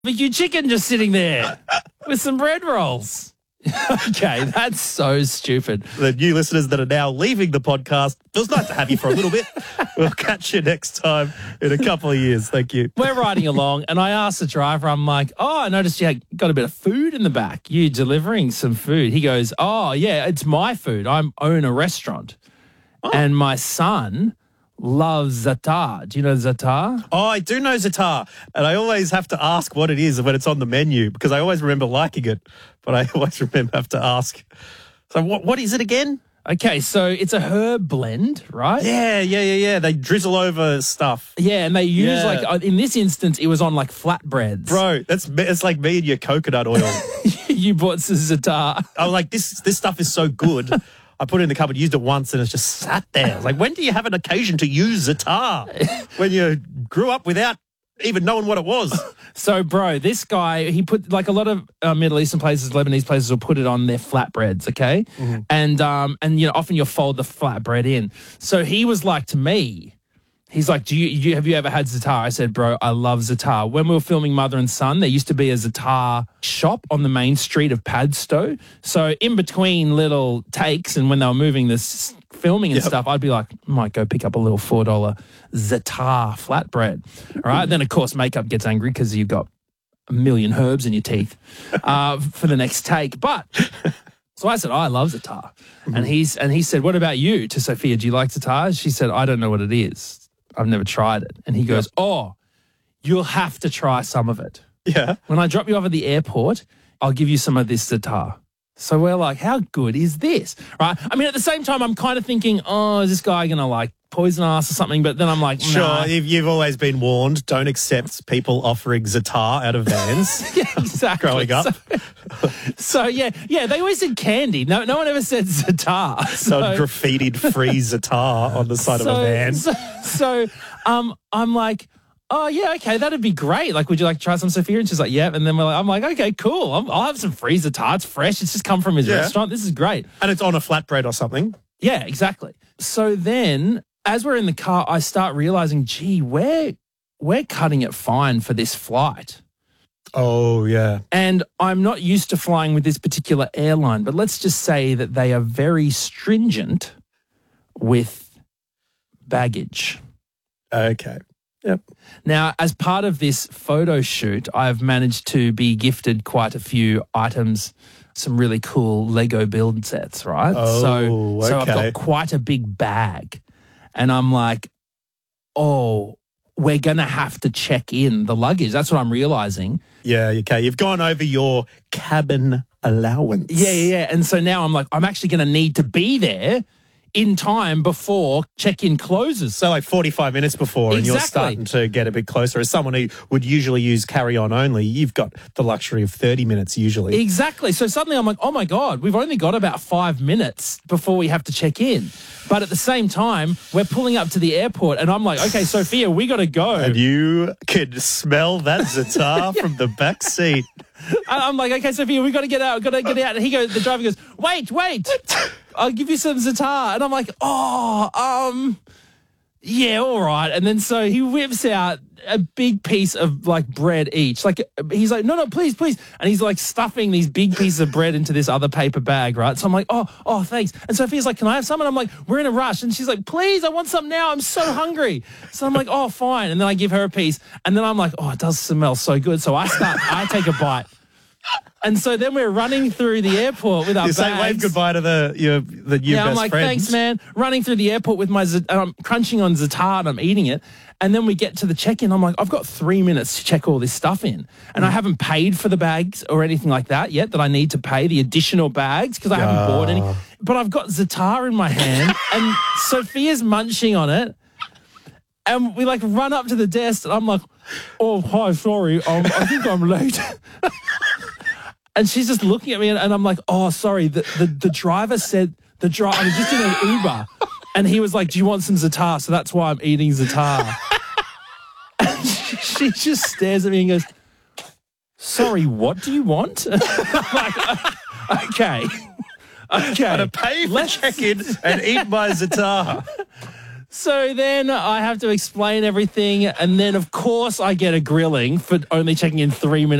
barbecue chicken just sitting there with some bread rolls. Okay, that's so stupid. The new listeners that are now leaving the podcast, it was nice to have you for a little bit. We'll catch you next time in a couple of years. Thank you. We're riding along, and I asked the driver, I'm like, I noticed you got a bit of food in the back. You delivering some food. He goes, yeah, it's my food. I own a restaurant. And my son loves za'atar. Do you know za'atar? Oh, I do know za'atar, and I always have to ask what it is when it's on the menu because I always remember liking it, but I always have to ask. So what is it again? Okay, so it's a herb blend, right? Yeah. They drizzle over stuff. Yeah, and they use in this instance, it was on like flatbreads. Bro, it's like me and your coconut oil. You bought some za'atar. I was like, this stuff is so good. I put it in the cupboard, used it once, and it's just sat there. I was like, when do you have an occasion to use za'atar? When you grew up without even knowing what it was. So, bro, this guy, he put, like a lot of Middle Eastern places, Lebanese places will put it on their flatbreads, okay? Mm-hmm. And often you'll fold the flatbread in. So he was like to me, he's like, have you ever had za'atar? I said, bro, I love za'atar. When we were filming Mother and Son, there used to be a za'atar shop on the main street of Padstow. So in between little takes and when they were moving this filming and stuff, I'd be like, might go pick up a little $4 za'atar flatbread. All right. Then, of course, makeup gets angry because you've got a million herbs in your teeth for the next take. But so I said, I love za'atar. Mm-hmm. And he said, what about you? To Sophia, do you like za'atar? She said, I don't know what it is. I've never tried it. And he goes, you'll have to try some of it. Yeah. When I drop you off at the airport, I'll give you some of this za'atar. So we're like, how good is this? Right? I mean, at the same time, I'm kind of thinking, is this guy going to like poison us or something? But then I'm like, sure, nah. You've always been warned, don't accept people offering za'atar out of vans. Yeah, exactly. Growing up. So yeah, they always said candy. No one ever said za'atar. So graffitied free za'atar on the side of a van. So I'm like, oh, yeah, okay, that'd be great. Like, would you like to try some, Sophia? And she's like, yeah. And then I'm like, okay, cool. I'll have some free za'atar. It's fresh. It's just come from his restaurant. This is great. And it's on a flatbread or something. Yeah, exactly. So then as we're in the car, I start realizing, gee, we're cutting it fine for this flight. Oh, yeah. And I'm not used to flying with this particular airline, but let's just say that they are very stringent with baggage. Okay. Yep. Now, as part of this photo shoot, I've managed to be gifted quite a few items, some really cool Lego build sets, right? Oh, So I've got quite a big bag. And I'm like, we're going to have to check in the luggage. That's what I'm realizing. Yeah, okay. You've gone over your cabin allowance. Yeah. And so now I'm like, I'm actually going to need to be there in time before check-in closes. So like 45 minutes before, and you're starting to get a bit closer. As someone who would usually use carry-on only, you've got the luxury of 30 minutes usually. Exactly. So suddenly I'm like, oh my God, we've only got about 5 minutes before we have to check in. But at the same time, we're pulling up to the airport and I'm like, okay, Sophia, we got to go. And you can smell that za'atar from the back seat. I'm like, okay, Sophia, we got to get out. And the driver goes, wait. I'll give you some za'atar. And I'm like, yeah, all right. And then so he whips out a big piece of like bread each. Like he's like, no, please. And he's like stuffing these big pieces of bread into this other paper bag, right? So I'm like, oh, thanks. And Sophia's like, can I have some? And I'm like, we're in a rush. And she's like, please, I want some now. I'm so hungry. So I'm like, oh, fine. And then I give her a piece. And then I'm like, it does smell so good. So I take a bite. And so then we're running through the airport with our bags. You say wave goodbye to the new best friend. I'm like, thanks, man. Running through the airport with my I'm crunching on za'atar and I'm eating it. And then we get to the check-in. I'm like, I've got 3 minutes to check all this stuff in. And I haven't paid for the bags or anything like that yet that I need to pay, the additional bags, because I haven't bought any. But I've got za'atar in my hand and Sophia's munching on it. And we like run up to the desk and I'm like, oh, hi, sorry. I think I'm late. And she's just looking at me and I'm like, oh, sorry. The driver said, I was just in an Uber and he was like, do you want some za'atar? So that's why I'm eating za'atar. And she just stares at me and goes, sorry, what do you want? I'm like, okay. I'm going to pay for check-in and eat my za'atar. So then I have to explain everything. And then, of course, I get a grilling for only checking in 3 minutes